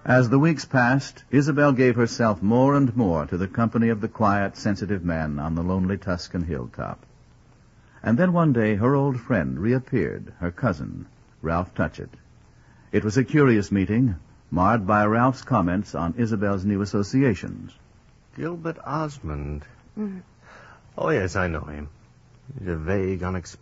As the weeks passed, Isabel gave herself more and more to the company of the quiet, sensitive man on the lonely Tuscan hilltop. And then one day her old friend reappeared, her cousin, Ralph Touchett. It was a curious meeting, marred by Ralph's comments on Isabel's new associations. Gilbert Osmond. Oh, yes, I know him. He's a vague,